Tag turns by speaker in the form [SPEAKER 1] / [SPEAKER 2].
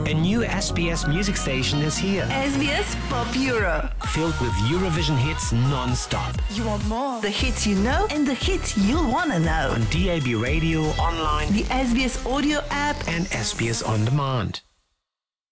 [SPEAKER 1] A new SBS music station is here.
[SPEAKER 2] SBS Pop Euro.
[SPEAKER 1] Filled with Eurovision hits non-stop.
[SPEAKER 2] You want more? The hits you know and the hits you'll want to know.
[SPEAKER 1] On DAB radio, online,
[SPEAKER 2] the SBS audio app
[SPEAKER 1] and SBS On Demand.